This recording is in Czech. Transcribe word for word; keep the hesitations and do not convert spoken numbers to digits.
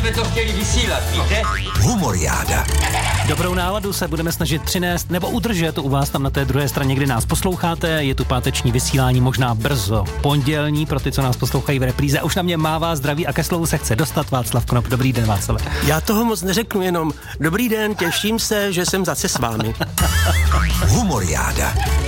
jsme to chtěli vysílat, víte? Humoriáda. Dobrou náladu se budeme snažit přinést nebo udržet u vás tam na té druhé straně, kdy nás posloucháte. Je tu páteční vysílání, možná brzo pondělní, pro ty, co nás poslouchají v repríze. Už na mě mává zdraví a ke slovu se chce dostat Václav Knop. Dobrý den, Václav. Já toho moc neřeknu, jenom dobrý den, těším se, že jsem zase s vámi. Humoriáda.